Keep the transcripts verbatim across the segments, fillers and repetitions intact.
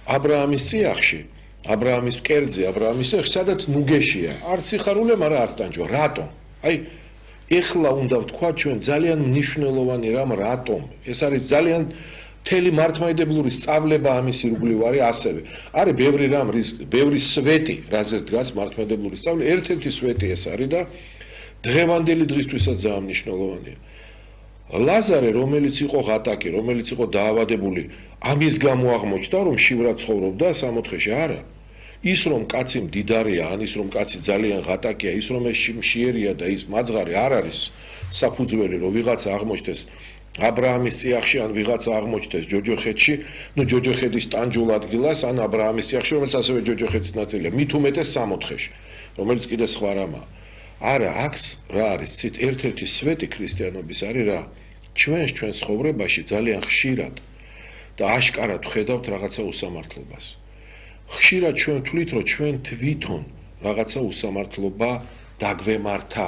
აბრაამის წიაღში, აბრაამის მკერდზე, აბრაამის წიაღში, სადაც ნუგეშია. არც სიხარულე, მაგრამ არც ტანჯვა. რატომ? აი, ეხლა უნდა ვთქვა ჩვენ ძალიან მნიშვნელოვანი რამ, რატომ? ეს არის ძალიან მთელი მართლმადიდებლური სწავლება ამის ირგვლივ არის ასევე. არის ბევრი რამ, რის ბევრი სვეტი, რაზეც დგას მართლმადიდებლური სწავლება. ერთ-ერთი სვეტი ეს არის და დღევანდელი დღისთვისაც ძალიან მნიშვნელოვანია. ლაზარე, რომელიც იყო ღატაკი, რომელიც იყო დაავადებული, ამის გამო აღმოჩნდა, რომ შივრა ცხოვრობდა სამოთხეში, არა. ის რომ კაცი მდიდარია, ან ის რომ კაცი ძალიან ღატაკია, ის რომ ეს მშიერია და ის მაძღარი არ არის საფუძველი, რომ ვიღაცა აღმოჩნდეს აბრაამის წიაღში, ან ვიღაცა აღმოჩნდეს ჯოჯოხეთში, ნუ ჯოჯოხეთის ტანჯულ ადგილას, ან აბრაამის წიაღში, რომელიც ასევე ჯოჯოხეთის ნაწილია, მით უმეტეს სამოთხეში, რომელიც კიდე სხვა რამაა. არა, აქ რა არის? ცით ერთ-ერთი სვეტი ქრისტიანობის არის რა? ჩვენს ჩვენ ცხოვრებაში ძალიან ხშირად და აშკარად ვხედავთ რაღაცა უსამართლობას. ხშირად ჩვენ თვლით, რომ ჩვენ თვითონ რაღაცა უსამართლობა დაგვემართა.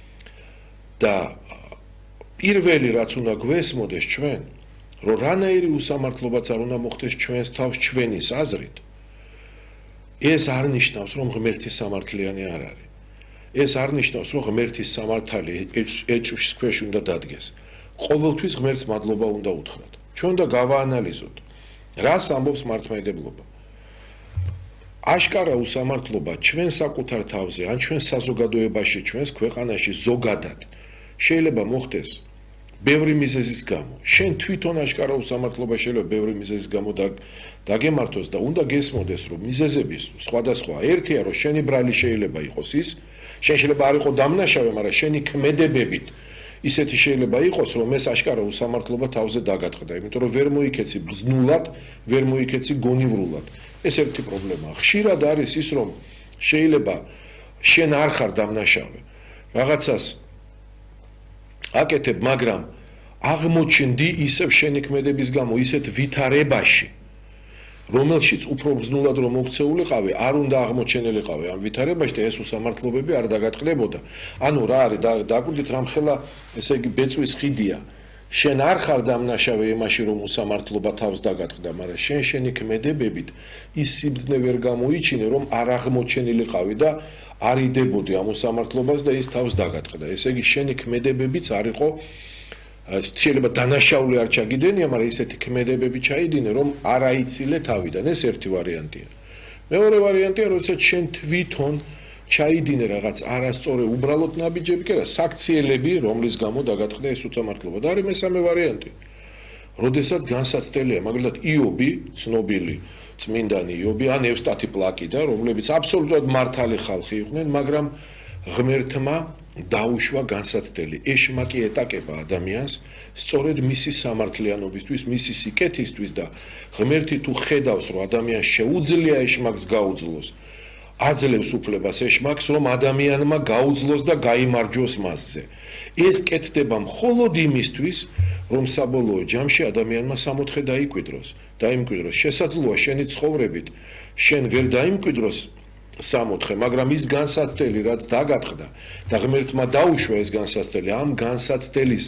და პირველი რაც უნდა გვესმოდეს ჩვენ, რომ რანაირი უსამართლობაც არ უნდა მოხდეს ჩვენს თავს ჩვენის აზრით, ეს არ ნიშნავს, რომ ღმერთი სამართლიანი არ არის. ეს არ ნიშნავს, რომ ღმერთის სამართალი ეჭვის ქვეშ უნდა დადგეს. ყოველთვის ღმერთს მადლობა უნდა უთხრათ. ჩვენ უნდა გავაანალიზოთ, რას ამბობს მართლმადიდებლობა. აშკარა უსამართლობა ჩვენ საკუთარ თავზე, ან ჩვენ საზოგადოებაში, ჩვენს ქვეყანაში ზოგადად შეიძლება მოხდეს ბევრი მიზეზის გამო. შენ თვითონ აშკარა უსამართლობა შეიძლება ბევრი მიზეზის გამო დაგემართოს და უნდა გესმოდეს, რომ მიზეზების სხვადასხვა. ერთია, რომ შენი ბრალი შეიძლება იყოს ის, შენ შეიძლება არ იყო დამნაშავე, მაგრამ შენი ქმედებებით ისეთი შეიძლება იყოს, რომ ეს აშკარა უსამართლობა თავზე დაგატყდა, იმიტომ რომ ვერ მოიქეცი ბრძნულად, ვერ მოიქეცი გონივრულად. ეს ერთი პრობლემაა. ხშირად არის ის, რომ შეიძლება შენ არ ხარ დამნაშავე, რაღაცას აკეთებ, მაგრამ აღმოჩნდი ისევ შენი ქმედების გამო ისეთ ვითარებაში, რომელშიც უფრო ბრძნულად რომ მოქცეულიყავი, არ უნდა აღმოჩენილიყავი ამ ვითარებაში და ეს უსამართლობები არ დაგატყდებოდა. ანუ რა არის, დაგვიდით რამხელა, ესე იგი ბეწვის ხიდია. შენ არ ხარ დამნაშავე იმაში, რომ უსამართლობა თავს დაგატყდა, მაგრამ შენ შენი ქმედებებით ის სიბრძნე ვერ გამოიჩინე, რომ არ აღმოჩენილიყავი და არ იდებოდი ამ უსამართლობას და ის თავს დაგატყდა. ესე იგი შენი ქმედებებიც არ იყო, შეიძლება დანაშაული არ ჩაგიდენია, მაგრამ ისეთი ქმედებები ჩაიდინე, რომ არ აიცილე თავიდან. ეს ერთი ვარიანტია. მეორე ვარიანტია, როდესაც შენ თვითონ ჩაიდინე რაღაც არასწორი უბრალოდ ნაბიჯები, კი არა, საქციელები, რომლის გამო დაგატყდა ეს უსამართლობა. და არის მესამე ვარიანტი. როდესაც განსაცდელია, მაგალითად იობი, ცნობილი წმინდანი იობი, ან ევსტათი პლაკიდა, რომლებიც აბსოლუტურად მართალი ხალხი იყვნენ, მაგრამ ღმერთმა დაუშვა განსაცდელი. ეშმაკი ეტაკება ადამიანს სწორედ მისი სამართლიანობისთვის, მისი სიკეთისთვის და ღმერთი თუ ხედავს, რომ ადამიანს შეუძლია ეშმაკს გაუძლოს, აძლევს უფლებას ეშმაკს, რომ ადამიანმა გაუძლოს და გაიმარჯვოს მასზე. ეს კეთდება მხოლოდ იმისთვის, რომ საბოლოო ჯამში ადამიანმა სამოთხე დაიკვიდროს. დაიმკვიდროს. შესაძლოა შენი ცხოვრებით შენ ვერ დაიმკვიდროს სამოთხე, მაგრამ ის განსაცდელი, რაც დაგატყდა და ღმერთმა დაუშვა ეს განსაცდელი, ამ განსაცდელის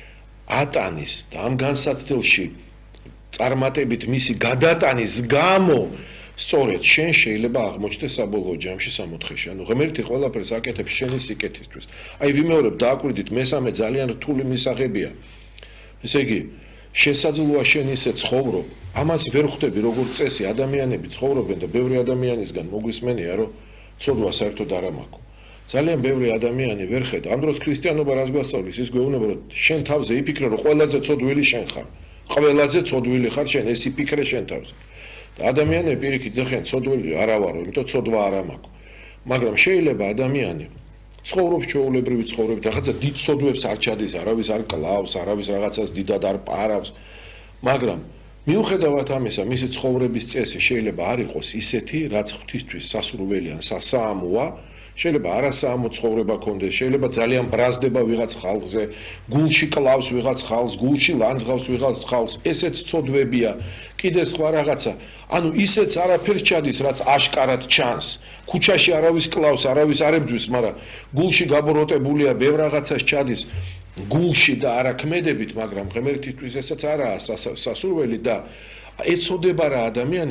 ატანის და ამ განსაცდელში წარმატებით მისი გადატანის გამო სწორედ შენ შეიძლება აღმოჩნდეს საბოლოო ჯამში სამოთხეში. ანუ ღმერთი ყველაფერს აკეთებს შენი სიკეთისთვის. აი ვიმეორებ, დააკვირდით, მესამე ძალიან რთული მისაღებია. ესე იგი, შესაძლოა შენ ისე ცხოვრობ, ამას ვერ ხვდები როგორც წესი, ადამიანები ცხოვრობენ და ბევრი ადამიანისგან მოგვისმენია, რომ ცოდვა საერთოდ არ ამაქვს. ძალიან ბევრი ადამიანი ვერ ხედა. ამ დროს ქრისტიანობა რას გვასწავლის? ის გვეუბნება, რომ შენ თავზე იფიქრე, რომ ყველაზე ცოდვილი შენ ხარ. ყველაზე ცოდვილი ხარ შენ, ეს იფიქრე შენ თავზე. და ადამიანები პირიქით ეხენ ცოდვილი არა ვარო, იმიტომ ცოდვა არ ამაქვს. მაგრამ შეიძლება ადამიანი ცხოვრობს ჩვეულებრივი ცხოვრებით, რაღაცა დიდ სოდვებს არ ჩადის, არავის არ კლავს, არავის რაღაცას დიდად არ პარავს, მაგრამ მიუხედავად ამისა, მისი ცხოვრების წესი შეიძლება არ იყოს ისეთი, რაც ღვთისთვის სასურველი ან სასაამოა, შეიძლება არასაამო ცხოვრება კონდეს, შეიძლება ძალიან ბრაზდება ვიღაც ხალხზე, გულში კლავს ვიღაც ხალხს, გულში ლანძღავს ვიღაც ხალხს, ესეც ცოდვებია, კიდე სხვა რაღაცა. ანუ ისეც არაფერს ჩადის, რაც აშკარად ჩანს. ქუჩაში არავის კლავს, არავის არ ებძვის, მაგრამ გულში გაბოროტებულია, ბევრ რაღაცას ჩადის გულში და არა ქმედებით, მაგრამ ღმერთისთვის ესაც არაა სასურველი და ეცოდება რა ადამიანი